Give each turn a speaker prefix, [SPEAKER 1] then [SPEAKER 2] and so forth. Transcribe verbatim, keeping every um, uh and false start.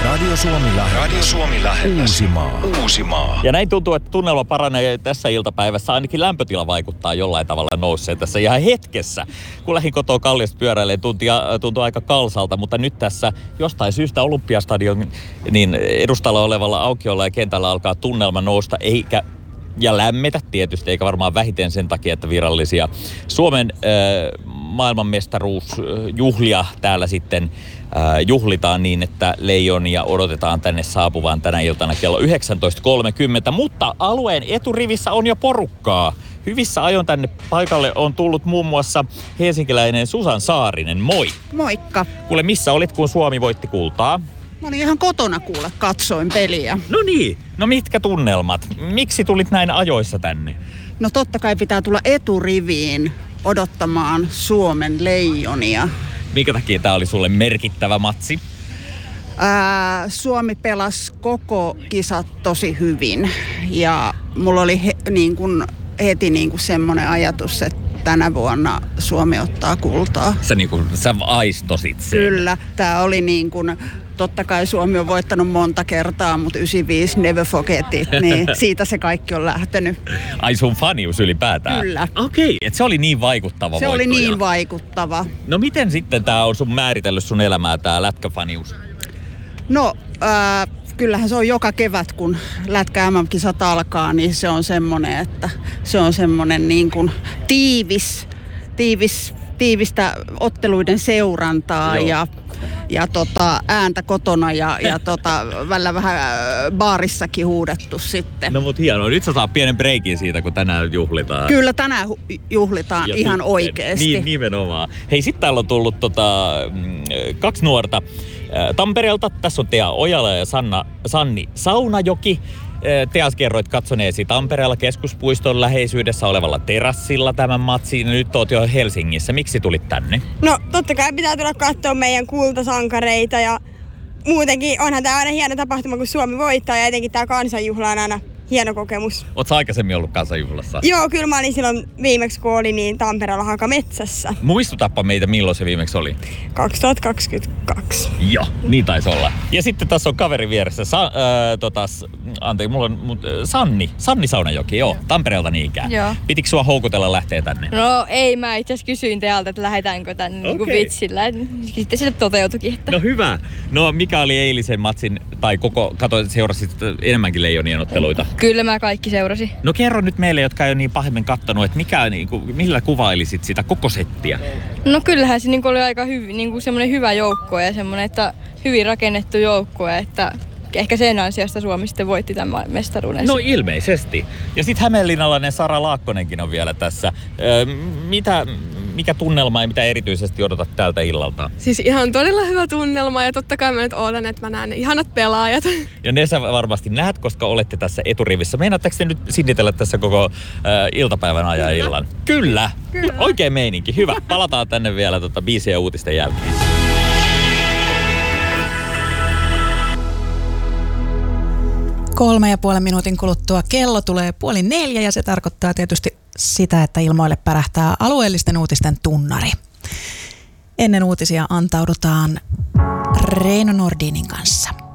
[SPEAKER 1] Radio Suomi Lähetys. Radio Suomi Lähetys. Uusimaa. Uusimaa.
[SPEAKER 2] Ja näin tuntuu, että tunnelma paranee tässä iltapäivässä. Ainakin lämpötila vaikuttaa jollain tavalla nouseen tässä ihan hetkessä. Kun lähdin kotoa Kalliosta pyöräilemään, tuntui, tuntui aika kalsalta, mutta nyt tässä jostain syystä Olympiastadion niin edustalla olevalla aukiolla ja kentällä alkaa tunnelma nousta, eikä ja lämmetä tietysti, eikä varmaan vähiten sen takia, että virallisia Suomen äh, maailmanmestaruusjuhlia täällä sitten äh, juhlitaan niin, että Leijonia odotetaan tänne saapuvaan tänä iltana kello yhdeksäntoista kolmekymmentä. Mutta alueen eturivissä on jo porukkaa. Hyvissä ajoin tänne paikalle on tullut muun muassa helsinkiläinen Susan Saarinen. Moi!
[SPEAKER 3] Moikka!
[SPEAKER 2] Kuule, missä olit, kun Suomi voitti kultaa?
[SPEAKER 3] Mä olin ihan kotona kuule, katsoin peliä.
[SPEAKER 2] No niin, no mitkä tunnelmat? Miksi tulit näin ajoissa tänne?
[SPEAKER 3] No totta kai pitää tulla eturiviin odottamaan Suomen Leijonia.
[SPEAKER 2] Minkä takia tää oli sulle merkittävä matsi?
[SPEAKER 3] Ää, Suomi pelasi koko kisat tosi hyvin ja mulla oli he, niin kun, heti niin kun semmoinen ajatus, että tänä vuonna Suomi ottaa kultaa.
[SPEAKER 2] Sä, niin kun, sä aistosit sen.
[SPEAKER 3] Kyllä, tää oli niin kun, totta kai Suomi on voittanut monta kertaa, mutta yhdeksänkymmentäviisi never forget it, niin siitä se kaikki on lähtenyt.
[SPEAKER 2] Ai sun fanius ylipäätään?
[SPEAKER 3] Kyllä.
[SPEAKER 2] Okei, että se oli niin vaikuttava
[SPEAKER 3] Se
[SPEAKER 2] voitto.
[SPEAKER 3] oli niin vaikuttava.
[SPEAKER 2] No miten sitten tää on sun määritellyt sun elämää, tää lätkäfanius?
[SPEAKER 3] No, äh, kyllähän se on joka kevät, kun lätkä M M-kisat alkaa, niin se on semmoinen, että se on semmoinen niin kuin tiivis, tiivis, tiivistä otteluiden seurantaa Joo. ja ja tota, ääntä kotona ja, ja tota, välillä vähän baarissakin huudettu sitten.
[SPEAKER 2] No mut hienoa. Nyt sä saa pienen breikin siitä, kun tänään juhlitaan.
[SPEAKER 3] Kyllä tänään hu- juhlitaan ja ihan sitten oikeesti.
[SPEAKER 2] Niin, nimenomaan. Hei, sit täällä on tullut tota, kaksi nuorta Tampereelta. Tässä on Tea Ojala ja Sanna, Sanni Saunajoki. Teas kerroit katsoneesi Tampereella keskuspuiston läheisyydessä olevalla terassilla tämän matsin. Nyt oot jo Helsingissä. Miksi tulit tänne?
[SPEAKER 4] No totta kai pitää tulla katsoa meidän kultasankareita ja muutenkin onhan tää aina hieno tapahtuma, kun Suomi voittaa ja etenkin tää kansanjuhla on aina hieno kokemus.
[SPEAKER 2] Ootko aikaisemmin ollut kansanjuhlassa?
[SPEAKER 4] Joo, kyllä mä olin silloin viimeksi, kun olin niin Tampereella Hakametsässä.
[SPEAKER 2] Muistutappa meitä, milloin se viimeksi oli?
[SPEAKER 4] kaksituhattakaksikymmentäkaksi.
[SPEAKER 2] Joo, niin taisi olla. Ja sitten tässä on kaveri vieressä. Sa, äh, tota, anteeksi, mulla on mut, äh, Sanni. Sanni Saunajoki, joo. Tampereelta niinkään.
[SPEAKER 5] Joo.
[SPEAKER 2] Pitikö sua houkutella lähteä tänne?
[SPEAKER 5] No ei, mä itse asiassa kysyin teiltä, että lähdetäänkö tänne okay. niinku vitsillä. Sitten se toteutuikin. Että.
[SPEAKER 2] No hyvä. No mikä oli eilisen matsin, tai koko, katsoit, seurasit enemmänkin Leijonien otteluita?
[SPEAKER 5] Kyllä mä kaikki seurasin.
[SPEAKER 2] No kerro nyt meille, jotka ei ole niin pahemmin kattonut, että mikä, niin kuin, millä kuvailisit sitä koko settiä?
[SPEAKER 5] No kyllähän se niin kuin oli aika hyvi, niin kuin semmoinen hyvä joukkue ja semmoinen, että hyvin rakennettu joukkue, että ehkä sen ansiosta Suomi sitten voitti tämän mestaruuden.
[SPEAKER 2] No ilmeisesti. Ja sitten hämeenlinnalainen Sara Laakkonenkin on vielä tässä. Öö, mitä, mikä tunnelma ja mitä erityisesti odotat tältä illalta?
[SPEAKER 6] Siis ihan todella hyvä tunnelma ja totta kai mä nyt ootan, että mä näen ne ihanat pelaajat.
[SPEAKER 2] Ja ne sä varmasti näet, koska olette tässä eturivissä. Meinaatteko te nyt sinnitellä tässä koko äh, iltapäivän ajan illan? Kyllä. Kyllä. Oikein meininki. Hyvä. Palataan tänne vielä tota, biisien ja uutisten jälkeen.
[SPEAKER 7] Kolme ja puolen minuutin kuluttua kello tulee puoli neljä ja se tarkoittaa tietysti sitä, että ilmoille pärähtää alueellisten uutisten tunnari. Ennen uutisia antaudutaan Reino Nordinin kanssa.